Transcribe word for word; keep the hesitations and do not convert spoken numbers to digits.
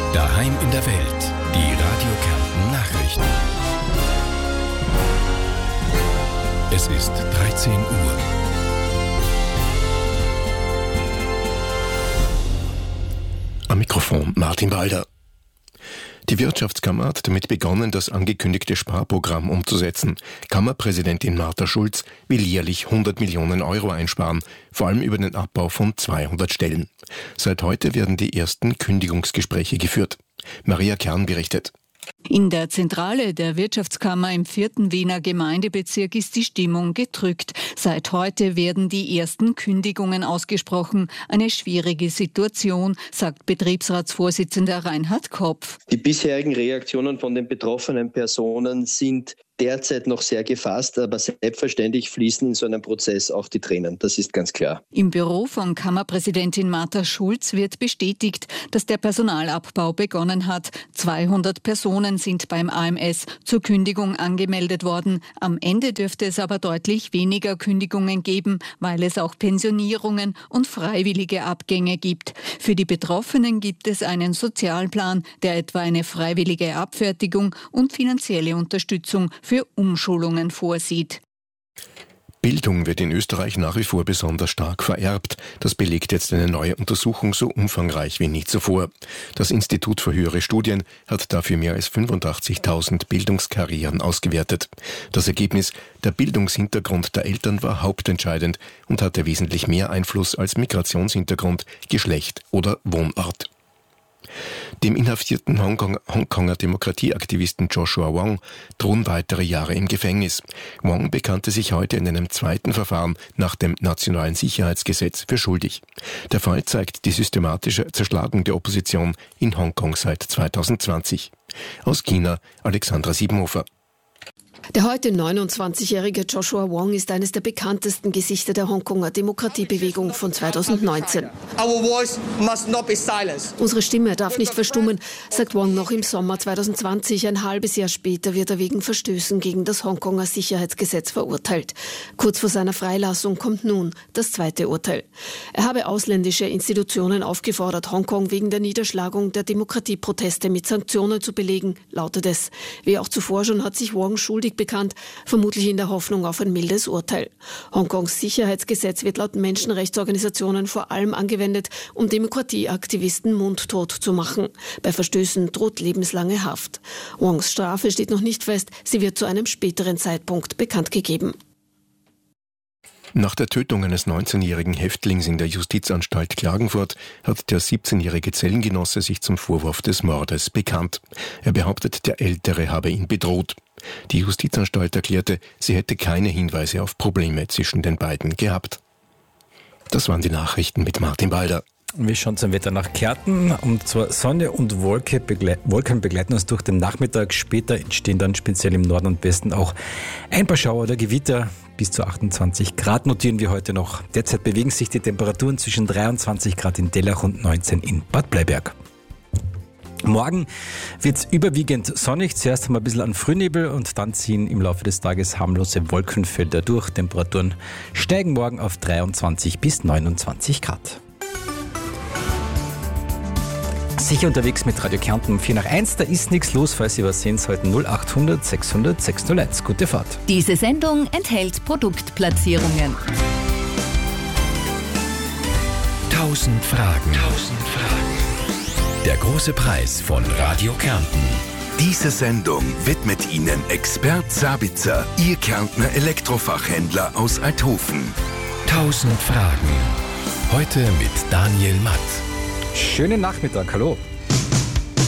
Daheim in der Welt. Die Radio Kärnten Nachrichten. Es ist dreizehn Uhr. Am Mikrofon Martin Walder. Die Wirtschaftskammer hat damit begonnen, das angekündigte Sparprogramm umzusetzen. Kammerpräsidentin Martha Schulz will jährlich hundert Millionen Euro einsparen, vor allem über den Abbau von zweihundert Stellen. Seit heute werden die ersten Kündigungsgespräche geführt. Maria Kern berichtet. In der Zentrale der Wirtschaftskammer im vierten Wiener Gemeindebezirk ist die Stimmung gedrückt. Seit heute werden die ersten Kündigungen ausgesprochen. Eine schwierige Situation, sagt Betriebsratsvorsitzender Reinhard Kopf. Die bisherigen Reaktionen von den betroffenen Personen sind derzeit noch sehr gefasst, aber selbstverständlich fließen in so einem Prozess auch die Tränen. Das ist ganz klar. Im Büro von Kammerpräsidentin Martha Schulz wird bestätigt, dass der Personalabbau begonnen hat. zweihundert Personen sind beim A M S zur Kündigung angemeldet worden. Am Ende dürfte es aber deutlich weniger Kündigungen geben, weil es auch Pensionierungen und freiwillige Abgänge gibt. Für die Betroffenen gibt es einen Sozialplan, der etwa eine freiwillige Abfertigung und finanzielle Unterstützung für Umschulungen vorsieht. Bildung wird in Österreich nach wie vor besonders stark vererbt. Das belegt jetzt eine neue Untersuchung so umfangreich wie nie zuvor. Das Institut für höhere Studien hat dafür mehr als fünfundachtzigtausend Bildungskarrieren ausgewertet. Das Ergebnis: Der Bildungshintergrund der Eltern war hauptentscheidend und hatte wesentlich mehr Einfluss als Migrationshintergrund, Geschlecht oder Wohnort. Dem inhaftierten Hongkong, Hongkonger Demokratieaktivisten Joshua Wong drohen weitere Jahre im Gefängnis. Wong bekannte sich heute in einem zweiten Verfahren nach dem Nationalen Sicherheitsgesetz für schuldig. Der Fall zeigt die systematische Zerschlagung der Opposition in Hongkong seit zweitausendzwanzig. Aus China Alexandra Siebenhofer. Der heute neunundzwanzigjährige Joshua Wong ist eines der bekanntesten Gesichter der Hongkonger Demokratiebewegung von zweitausendneunzehn. Unsere Stimme darf nicht verstummen, sagt Wong noch im Sommer zweitausendzwanzig. Ein halbes Jahr später wird er wegen Verstößen gegen das Hongkonger Sicherheitsgesetz verurteilt. Kurz vor seiner Freilassung kommt nun das zweite Urteil. Er habe ausländische Institutionen aufgefordert, Hongkong wegen der Niederschlagung der Demokratieproteste mit Sanktionen zu belegen, lautet es. Wie auch zuvor schon hat sich Wong schuldig bekannt, vermutlich in der Hoffnung auf ein mildes Urteil. Hongkongs Sicherheitsgesetz wird laut Menschenrechtsorganisationen vor allem angewendet, um Demokratieaktivisten mundtot zu machen. Bei Verstößen droht lebenslange Haft. Wongs Strafe steht noch nicht fest, sie wird zu einem späteren Zeitpunkt bekannt gegeben. Nach der Tötung eines neunzehnjährigen Häftlings in der Justizanstalt Klagenfurt hat der siebzehnjährige Zellengenosse sich zum Vorwurf des Mordes bekannt. Er behauptet, der Ältere habe ihn bedroht. Die Justizanstalt erklärte, sie hätte keine Hinweise auf Probleme zwischen den beiden gehabt. Das waren die Nachrichten mit Martin Walder. Wir schauen zum Wetter nach Kärnten, und zwar Sonne und Wolke begle- Wolken begleiten uns durch den Nachmittag. Später entstehen dann speziell im Norden und Westen auch ein paar Schauer oder Gewitter. Bis zu achtundzwanzig Grad notieren wir heute noch. Derzeit bewegen sich die Temperaturen zwischen dreiundzwanzig Grad in Dellach und neunzehn in Bad Bleiberg. Morgen wird es überwiegend sonnig. Zuerst haben wir ein bisschen an Frühnebel und dann ziehen im Laufe des Tages harmlose Wolkenfelder durch. Temperaturen steigen morgen auf dreiundzwanzig bis neunundzwanzig Grad. Sicher unterwegs mit Radio Kärnten um vier nach eins, da ist nichts los, falls Sie was sehen sollten. null achthundert sechshundert sechshunderteins. Gute Fahrt. Diese Sendung enthält Produktplatzierungen. Tausend Fragen. Tausend Fragen. Der große Preis von Radio Kärnten. Diese Sendung widmet Ihnen Expert Sabitzer, Ihr Kärntner Elektrofachhändler aus Althofen. Tausend Fragen. Heute mit Daniel Matt. Schönen Nachmittag, hallo.